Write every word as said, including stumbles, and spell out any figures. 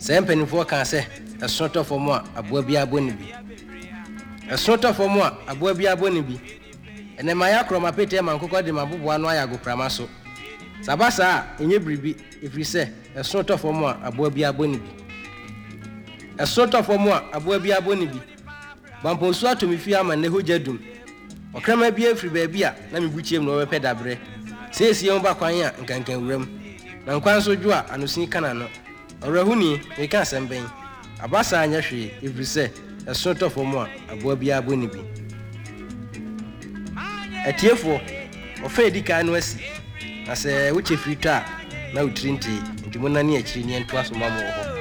Sɛ mpanimfoɔ ka sɛ ɛsotɔ fam a aboa bi abɔ ne bi. Ɛsotɔ fam a aboa bi abɔ ne bi. Ɛnɛ ma ya kroma pete ma nkokɔ de ma boboa no ayago prama so. Sabasa a enye biribi efiri sɛ ɛsotɔ fam a aboa bi abɔ ne bi. Ɛsotɔ fam a aboa bi abɔ ne bi. Bampo so atomi fi ama ne hogya dum. Ɔkrama bi afiri baabi a na mebukyem no wɔbɛpɛ dabre. Sɛ esi yɛn ba kwan a nkankan wuram. Na nkwan so dwo a anosin kana no. Ɔrahuni me ka asɛm bɛn. Abasa anya hwee efiri sɛ ɛsotɔ fam a aboa bi abɔ ne bi. Atiefo ɔfa edi kan no asi. Na sɛ woche firi tɔ a na wotiri nti nti mo na ne akyiri ne nto aso ma mo ho.